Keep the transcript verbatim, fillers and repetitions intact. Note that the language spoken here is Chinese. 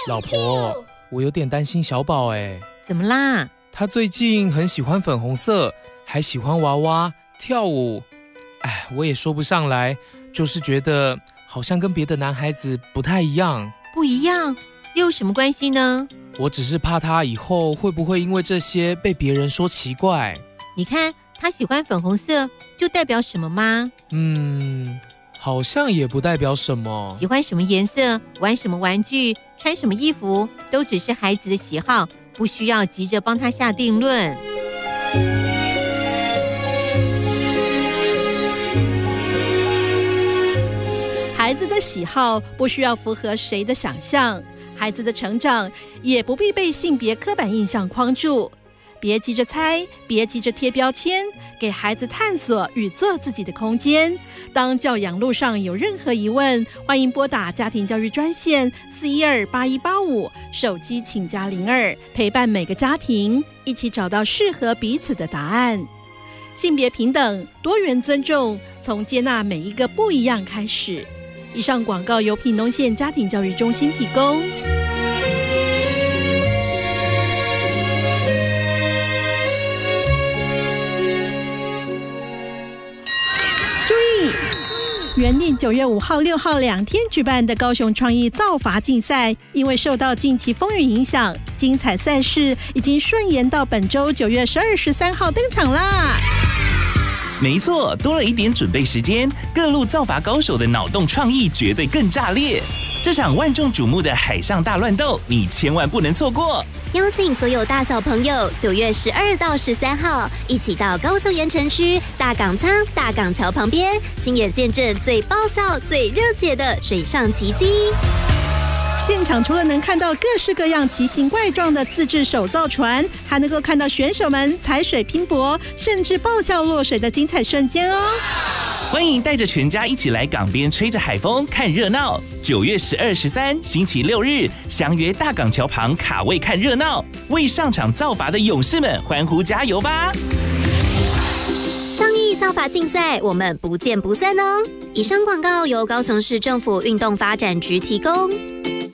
老婆，我有点担心小宝哎。 怎么啦？ 他最近很喜欢粉红色，还喜欢娃娃跳舞。哎，我也说不上来，就是觉得好像跟别的男孩子不太一样。 不一样？又有什么关系呢？ 我只是怕他以后会不会因为这些被别人说奇怪。 你看他喜欢粉红色，就代表什么吗？ 嗯，好像也不代表什么。 喜欢什么颜色，玩什么玩具，穿什么衣服，都只是孩子的喜好，不需要急着帮他下定论。 孩子的喜好不需要符合谁的想象，孩子的成长也不必被性别刻板印象框住。别急着猜，别急着贴标签，给孩子探索与做自己的空间。当教养路上有任何疑问，欢迎拨打家庭教育专线四一二八一八五，手机请加零二，陪伴每个家庭，一起找到适合彼此的答案。性别平等，多元尊重，从接纳每一个不一样开始。以上广告由屏东县家庭教育中心提供。注意！原定九月五号、六号两天举办的高雄创意造法竞赛，因为受到近期风雨影响，精彩赛事已经顺延到本周九月十二、十三号登场啦。 没错，多了一点准备时间，各路造法高手的脑洞创意绝对更炸裂。这场万众瞩目的海上大乱斗，你千万不能错过！ 邀请所有大小朋友，九月十二到十三号，一起到高雄盐城区大港仓大港桥旁边，亲眼见证最爆笑、最热血的水上奇迹。 现场除了能看到各式各样奇形怪状的自制手造船，还能够看到选手们踩水拼搏，甚至爆笑落水的精彩瞬间哦！ 欢迎带着全家一起来港边吹着海风看热闹。九月十二、十三星期六日，相约大港桥旁卡位看热闹，为上场造法的勇士们欢呼加油吧！ 创意造法竞赛，我们不见不散哦！以上广告由高雄市政府运动发展局提供。